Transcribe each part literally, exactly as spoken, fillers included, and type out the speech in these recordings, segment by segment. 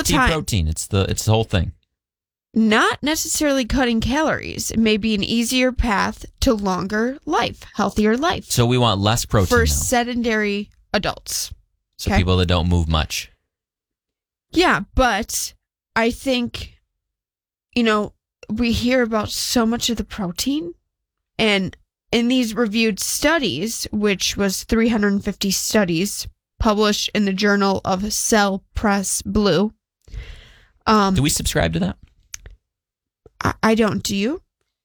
Healthy time. protein. It's the it's the whole thing. Not necessarily cutting calories. It may be an easier path to longer life, healthier life. So we want less protein for now. sedentary adults. So okay? people that don't move much. Yeah, but I think, you know, we hear about so much of the protein, and in these reviewed studies, which was three hundred fifty studies published in the Journal of Cell Press Blue. Um, Do we subscribe to that? I, I don't. Do you?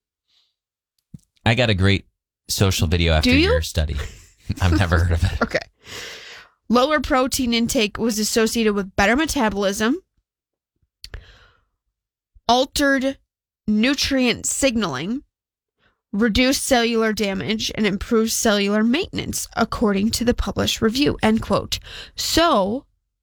I got a great social video after Do you? your study. I've never heard of it. Okay. Lower protein intake was associated with better metabolism, altered nutrient signaling, reduced cellular damage, and improved cellular maintenance, according to the published review, end quote. So,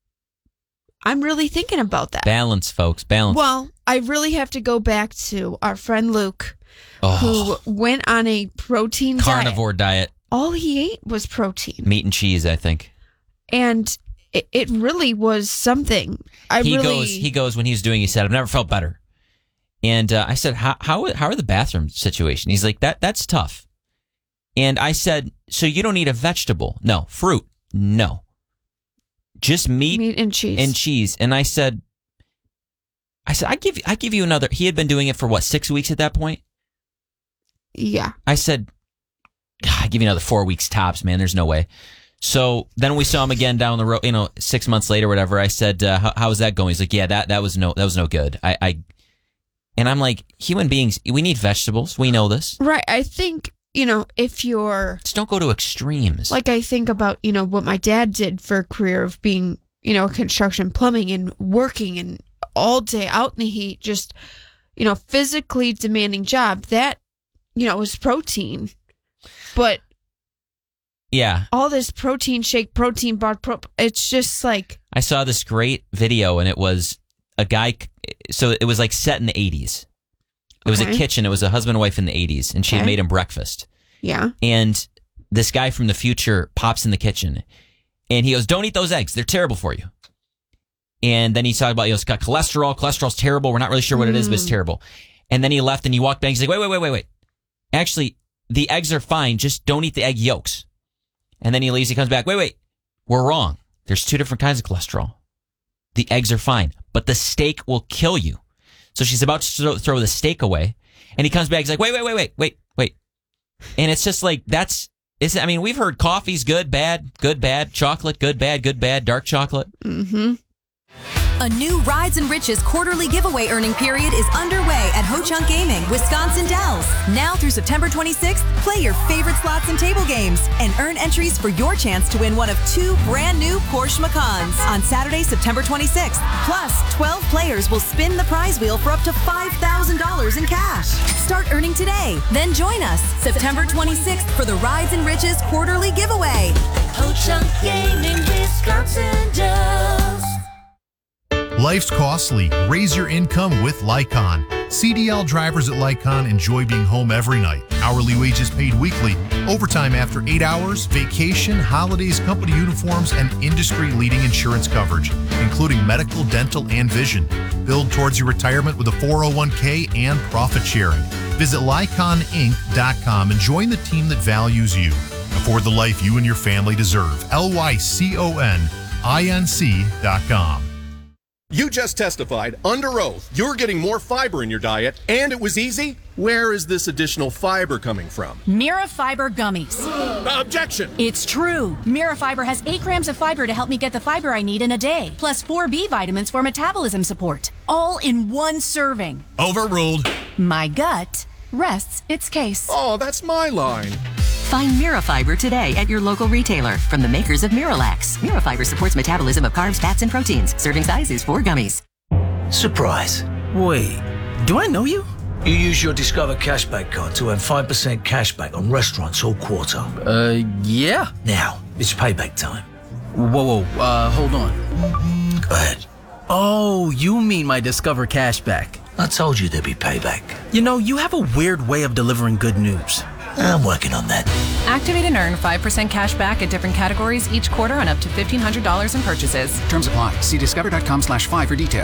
I'm really thinking about that. Balance, folks. Balance. Well, I really have to go back to our friend Luke, oh, who went on a protein carnivore diet. diet. All he ate was protein. Meat and cheese, I think. And it, it really was something. I he really... goes. He goes when he was doing. He said, "I've never felt better." And uh, I said, "How how how are the bathroom situation?" He's like, "That that's tough." And I said, "So you don't eat a vegetable? No. Fruit? No. Just meat, meat and cheese and cheese." And I said, "I said I give I give you another." He had been doing it for what, six weeks at that point. Yeah. I said, "I give you another four weeks tops, man. There's no way." So then we saw him again down the road, you know, six months later, whatever. I said, uh, how, "How's that going?" He's like, "Yeah, that that was no that was no good." I, I and I'm like, human beings, we need vegetables. We know this, right? I think, you know, if you're just don't go to extremes. Like I think about, you know, what my dad did for a career of being, you know, construction plumbing and working and all day out in the heat, just, you know, physically demanding job. That, you know, was protein, but. Yeah. All this protein shake, protein bar, pro- it's just like... I saw this great video, and it was a guy... So it was like set in the eighties. It was Okay. a kitchen. It was a husband and wife in the eighties, and she had Okay. made him breakfast. Yeah. And this guy from the future pops in the kitchen, and he goes, "Don't eat those eggs. They're terrible for you." And then he talked about, you know, it's got cholesterol. Cholesterol's terrible. We're not really sure what it is, but it's Mm. terrible. And then he left, and he walked back. He's like, wait, wait, wait, wait, wait. Actually, the eggs are fine. Just don't eat the egg yolks. And then he leaves. He comes back. Wait, wait. We're wrong. There's two different kinds of cholesterol. The eggs are fine, but the steak will kill you. So she's about to throw- throw the steak away. And he comes back. He's like, wait, wait, wait, wait, wait, wait. And it's just like, that's, is I mean, we've heard coffee's good, bad, good, bad, chocolate, good, bad, good, bad, dark chocolate. Mm-hmm. A new Rides and Riches quarterly giveaway earning period is underway at Ho Chunk Gaming, Wisconsin Dells. Now through September twenty-sixth, play your favorite slots and table games and earn entries for your chance to win one of two brand new Porsche Macans on Saturday, September twenty-sixth. Plus, twelve players will spin the prize wheel for up to five thousand dollars in cash. Start earning today. Then join us September twenty-sixth for the Rides and Riches quarterly giveaway. Ho Chunk Gaming, Wisconsin Dells. Life's costly. Raise your income with Lycon. C D L drivers at Lycon enjoy being home every night. Hourly wages paid weekly, overtime after eight hours, vacation, holidays, company uniforms, and industry-leading insurance coverage, including medical, dental, and vision. Build towards your retirement with a four oh one k and profit sharing. Visit Lycon Inc dot com and join the team that values you. Afford the life you and your family deserve. L Y C O N I N C dot com. You just testified under oath you're getting more fiber in your diet, and it was easy? Where is this additional fiber coming from? Mirafiber gummies. Objection! It's true. Mirafiber has eight grams of fiber to help me get the fiber I need in a day, plus four B vitamins for metabolism support, all in one serving. Overruled. My gut rests its case. Oh, that's my line. Find Mirafiber today at your local retailer from the makers of Miralax. Mirafiber supports metabolism of carbs, fats, and proteins. Serving size is four gummies. Surprise. Wait, do I know you? You use your Discover Cashback card to earn five percent cashback on restaurants all quarter. Uh, yeah. Now, it's payback time. Whoa, whoa, uh, hold on. Go ahead. Oh, you mean my Discover Cashback. I told you there'd be payback. You know, you have a weird way of delivering good news. I'm working on that. Activate and earn five percent cash back at different categories each quarter on up to fifteen hundred dollars in purchases. Terms apply. See discover dot com slash five for details.